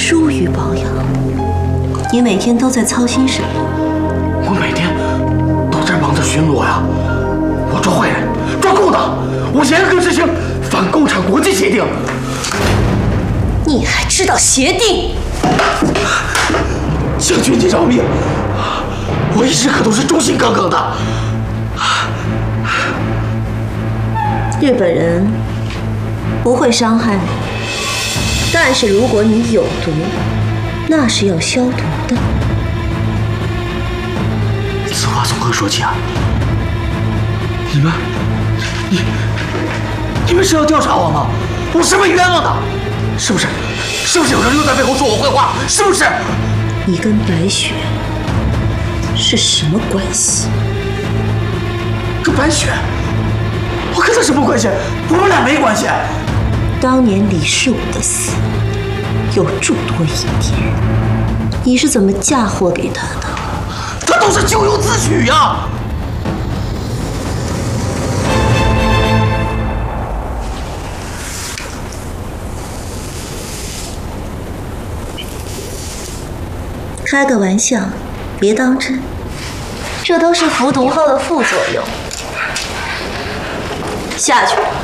疏于保养。你每天都在操心什么？ 我每天都在忙着巡逻呀，我抓坏人，抓勾当，我严格执行反共产国际协定。 你还知道协定？ 向军机饶命，我一直可都是忠心耿耿的。 日本人不会伤害你，但是如果你有毒，那是要消毒的。 此话从何说起啊？你们是要调查我吗？我是被冤枉的，是不是？是不是有人又在背后说我坏话？是不是？ 你跟白雪是什么关系？ 跟白雪？我跟她什么关系？我们俩没关系。 当年李世武的死有诸多疑点，你是怎么嫁祸给他的？ 他都是咎由自取呀！ 开个玩笑，别当真，这都是服毒后的副作用。下去。